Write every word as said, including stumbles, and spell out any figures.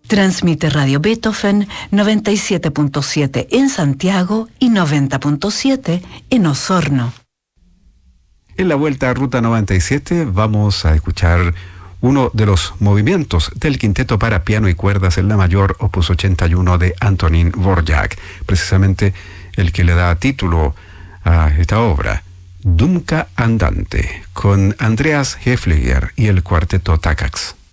Transmite Radio Beethoven noventa y siete punto siete en Santiago y noventa punto siete en Osorno. En la vuelta a Ruta noventa y siete vamos a escuchar uno de los movimientos del quinteto para piano y cuerdas en la mayor opus ochenta y uno de Antonín Dvorak, precisamente el que le da título a esta obra, Dumka Andante, con Andreas Häfliger y el cuarteto Takacs.